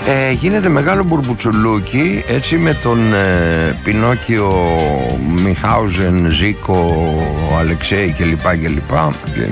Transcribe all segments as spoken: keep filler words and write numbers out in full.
Ε, γίνεται μεγάλο μπουρμπουτσουλούκι έτσι με τον ε, Πινόκιο, Μιχάουζεν, Ζήκο, Αλεξέη κλπ κλπ και,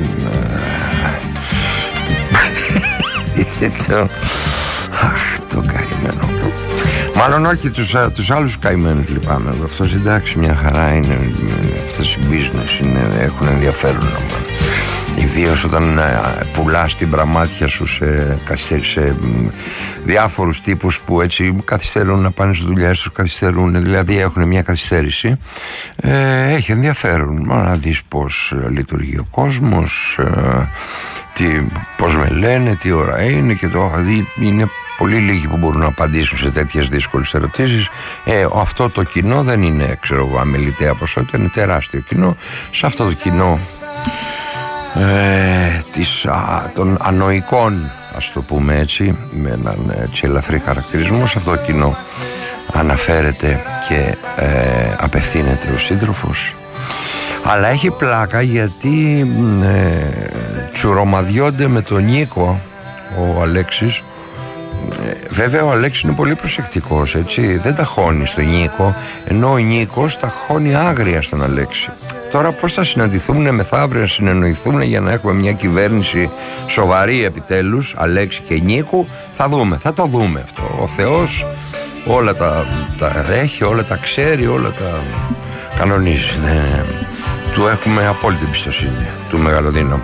ε, το... Αχ, το καημένο. Μάλλον όχι, τους, τους άλλους καημένους λυπάμαι. Αυτός εντάξει, μια χαρά είναι. Αυτές οι business είναι, έχουν ενδιαφέρον. Ιδίως όταν ε, πουλάς την πραμάτια σου σε, σε διάφορους τύπους που έτσι καθυστερούν να πάνε στις δουλειές τους, καθυστερούν, δηλαδή έχουν μια καθυστέρηση. Ε, έχει ενδιαφέρον να δεις πώς λειτουργεί ο κόσμος, ε, τι, πώς με λένε, τι ώρα είναι και το είναι πολύ λίγοι που μπορούν να απαντήσουν σε τέτοιες δύσκολες ερωτήσεις. Ε, αυτό το κοινό δεν είναι, ξέρω εγώ, αμεληταία ποσότητα, είναι τεράστιο κοινό. Σε αυτό το κοινό Ε, της, α, των ανοικών, ας το πούμε έτσι, με έναν έτσι ελαφρύ χαρακτηρισμό, σε αυτό το κοινό αναφέρεται και ε, απευθύνεται ο σύντροφος. Αλλά έχει πλάκα γιατί ε, τσουρομαδιώνται με τον Νίκο ο Αλέξης. Ε, βέβαια ο Αλέξης είναι πολύ προσεκτικός, έτσι, δεν τα χώνει στον Νίκο, ενώ ο Νίκος τα χώνει άγρια στον Αλέξη. Τώρα πώς θα συναντηθούν μεθαύριο, να συνεννοηθούν για να έχουμε μια κυβέρνηση σοβαρή επιτέλους, Αλέξη και Νίκου, θα δούμε, θα το δούμε αυτό. Ο Θεός όλα τα, τα έχει, όλα τα ξέρει, όλα τα κανονίζει. Ναι, του έχουμε απόλυτη εμπιστοσύνη, του μεγαλοδύναμου.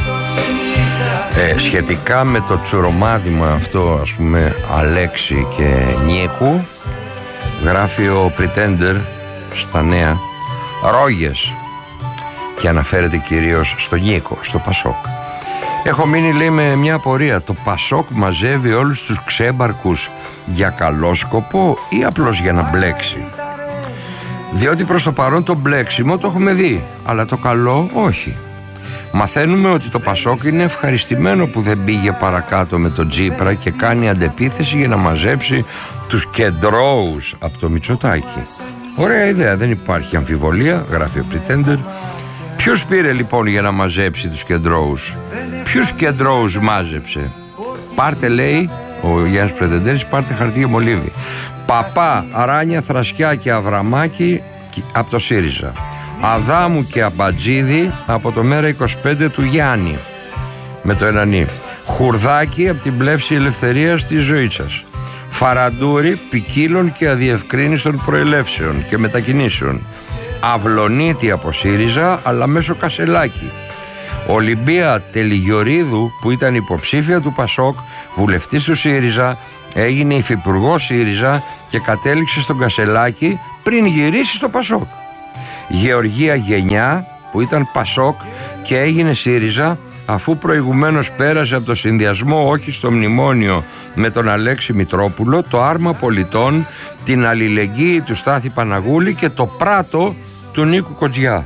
Ε, σχετικά με το τσουρομάδημα αυτό, ας πούμε, Αλέξη και Νίκου, γράφει ο Pretender στα νέα Ρόγες και αναφέρεται κυρίως στο Νίκο, στο Πασόκ. Έχω μείνει, λέει, με μια απορία. Το Πασόκ μαζεύει όλους τους ξέμπαρκους για καλό σκοπό ή απλώς για να μπλέξει? Διότι προς το παρόν το μπλέξιμο το έχουμε δει, αλλά το καλό όχι. Μαθαίνουμε ότι το Πασόκ είναι ευχαριστημένο που δεν πήγε παρακάτω με τον Τσίπρα και κάνει αντεπίθεση για να μαζέψει τους κεντρώους από το Μητσοτάκη. Ωραία ιδέα, δεν υπάρχει αμφιβολία, γράφει ο Pretender. Ποιους πήρε λοιπόν για να μαζέψει τους κεντρώους? Ποιους κεντρώους μάζεψε? Πάρτε, λέει ο Γιάννης Πρετεντέρης, πάρτε χαρτί και μολύβι. Παπά, Αράνια, Θρασκιά και Αβραμάκη από το ΣΥΡΙΖΑ. Αδάμου και Αμπατζίδη από το Μέρα είκοσι πέντε του Γιάννη με το Ενανή. Χουρδάκι από την Πλεύση Ελευθερίας της Ζωήτσας. Φαραντούρη ποικίλων και αδιευκρίνιστων προελεύσεων και μετακινήσεων. Αυλονίτη από ΣΥΡΙΖΑ αλλά μέσω Κασελάκη. Ολυμπία Τελιγιορίδου που ήταν υποψήφια του Πασόκ, βουλευτής του ΣΥΡΙΖΑ, έγινε υφυπουργός ΣΥΡΙΖΑ και κατέληξε στον Κασελάκη πριν γυρίσει στο Πασόκ. Γεωργία Γενιά που ήταν Πασόκ και έγινε ΣΥΡΙΖΑ αφού προηγουμένως πέρασε από το συνδυασμό όχι στο μνημόνιο με τον Αλέξη Μητρόπουλο, το άρμα πολιτών, την αλληλεγγύη του Στάθη Παναγούλη και το πράτο του Νίκου Κοτζιά.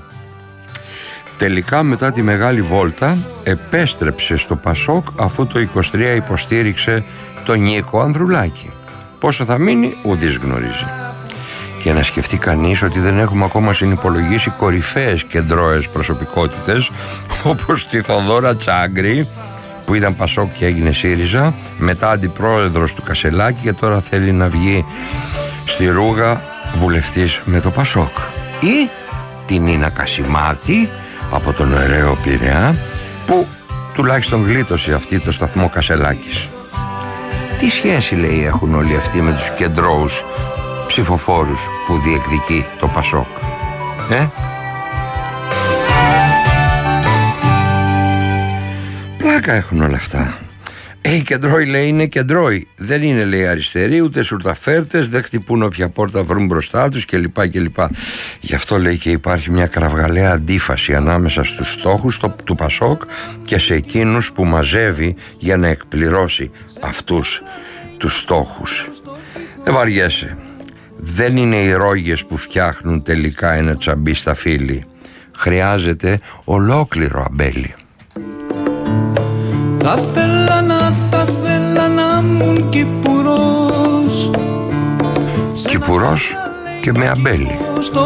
Τελικά μετά τη μεγάλη βόλτα επέστρεψε στο Πασόκ αφού το είκοσι τρία υποστήριξε τον Νίκο Ανδρουλάκη. Πόσο θα μείνει ουδής γνωρίζει. Και να σκεφτεί κανείς ότι δεν έχουμε ακόμα συνυπολογίσει κορυφαίες κεντρώες προσωπικότητες όπως τη Θοδόρα Τσάγκρη που ήταν Πασόκ και έγινε ΣΥΡΙΖΑ, μετά αντιπρόεδρος του Κασελάκη και τώρα θέλει να βγει στη ρούγα βουλευτής με το Πασόκ. Ή την Νίνα Κασιμάτη από τον ωραίο Πειραιά που τουλάχιστον γλίτωσε αυτή το σταθμό Κασελάκης. Τι σχέση, λέει, έχουν όλοι αυτοί με τους κεντρώους ψηφοφόρους που διεκδικεί το Πασόκ? Ε? Πλάκα έχουν όλα αυτά. Ε, οι κεντρώοι, λέει, είναι κεντρώοι. Δεν είναι, λέει, αριστεροί, ούτε σουρταφέρτες, δεν χτυπούν όποια πόρτα βρουν μπροστά τους κλπ. κλπ. Γι' αυτό, λέει, και υπάρχει μια κραυγαλαία αντίφαση ανάμεσα στους στόχους το, του Πασόκ και σε εκείνους που μαζεύει για να εκπληρώσει αυτούς τους στόχους. Δεν βαριέσαι. Δεν είναι οι ρόγες που φτιάχνουν τελικά ένα τσαμπί στα φύλλη. Χρειάζεται ολόκληρο αμπέλι. Θα θέλα να, θα θέλα να μουν Κυπουρός. Κυπουρός και με αμπέλι.